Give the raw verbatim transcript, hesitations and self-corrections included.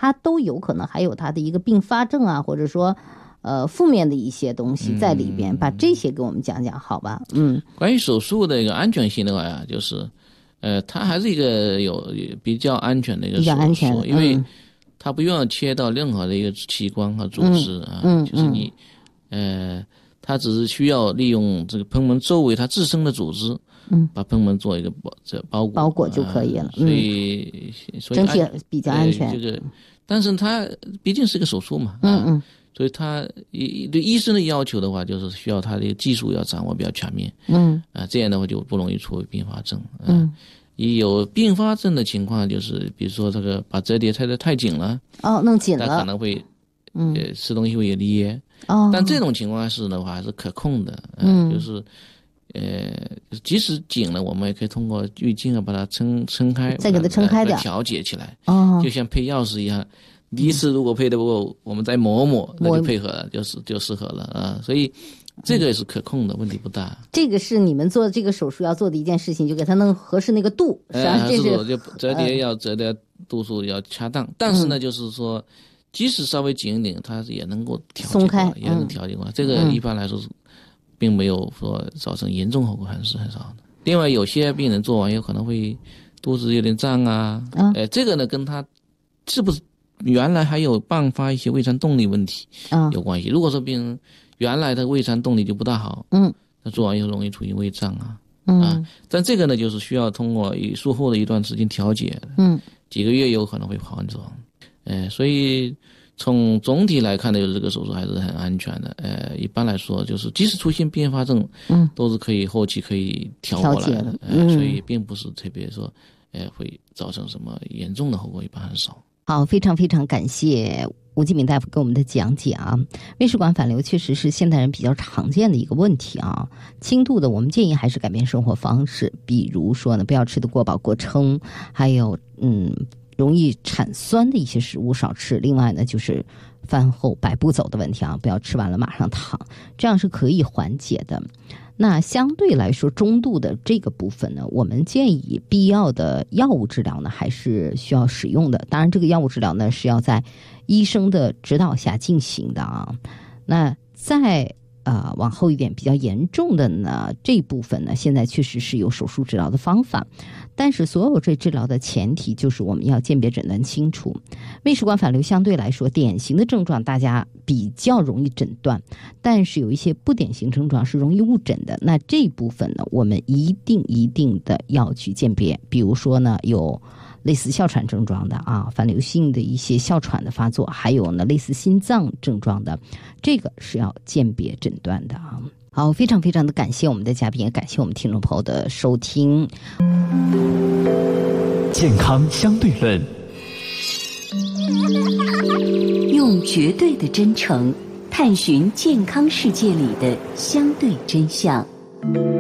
它都有可能还有它的一个并发症啊，或者说呃负面的一些东西在里边，嗯、把这些给我们讲讲好吧？嗯， 关于手术的一个安全性的话呀，就是呃，它还是一个有比较安全的一个手术，比较安全，因为它不用要切到任何的一个器官和组织啊，嗯嗯、就是你呃，它只是需要利用这个贲门周围它自身的组织。嗯，把贲门做一个包这包裹包裹就可以了， 呃、所以、嗯、所以整体比较安全。 呃、这个，但是它毕竟是个手术嘛， 嗯嗯， 所以它对医生的要求的话，就是需要他的技术要掌握比较全面， 嗯啊、呃，这样的话就不容易出并发症。呃、嗯，一有并发症的情况，就是比如说这个把折叠拆得太紧了， 哦，弄紧了， 它可能会呃吃东西会有噎，哦，但这种情况是的话还是可控的，呃、嗯，就是。呃，即使紧了，我们也可以通过浴巾啊把它撑撑开， 再给它撑开点， 调节起来。 哦， 就像配钥匙一样，第一次如果配的不够，我们再磨磨，那就配合了，就是就适合了啊。所以这个也是可控的，问题不大。 这个是你们做这个手术要做的一件事情，就给它弄合适那个度。实际上这是、 呃、就折叠要折叠度数要恰当，嗯、但是呢，就是说，即使稍微紧一点，它也能够调节松开， 也能调节过来。嗯、这个一般来说是。并没有说造成严重后果，还是很少的。另外，有些病人做完有可能会肚子有点胀啊，嗯、呃，这个呢跟他是不是原来还有伴发一些胃肠动力问题有关系。嗯、如果说病人原来的胃肠动力就不大好，嗯，那做完以后容易出现胃胀啊，嗯、啊，但这个呢就是需要通过术后的一段时间调节，嗯，几个月有可能会好很多，呃，所以。从总体来看呢，就是这个手术还是很安全的。呃，一般来说，就是即使出现并发症，嗯，都是可以后期可以调过来的。嗯、呃，所以并不是特别说，呃，会造成什么严重的后果，一般很少。 好，非常非常感谢吴继明大夫给我们的讲解啊。胃食管反流确实是现代人比较常见的一个问题啊。轻度的，我们建议还是改变生活方式，比如说呢，不要吃得过饱过撑，还有嗯。容易产酸的一些食物少吃，另外呢就是饭后百步走的问题啊，不要吃完了马上躺，这样是可以缓解的。那相对来说中度的这个部分呢，我们建议必要的药物治疗呢还是需要使用的，当然这个药物治疗呢是要在医生的指导下进行的啊。那在呃，往后一点比较严重的呢，这部分呢，现在确实是有手术治疗的方法，但是所有这治疗的前提就是我们要鉴别诊断清楚。胃食管反流相对来说，典型的症状大家比较容易诊断，但是有一些不典型症状是容易误诊的。那这部分呢，我们一定一定的要去鉴别，比如说呢，有。类似哮喘症状的啊，反流性的一些哮喘的发作，还有呢类似心脏症状的，这个是要鉴别诊断的啊。好，非常非常的感谢我们的嘉宾，也感谢我们听众朋友的收听。 健康相对论， 用绝对的真诚探寻健康世界里的相对真相。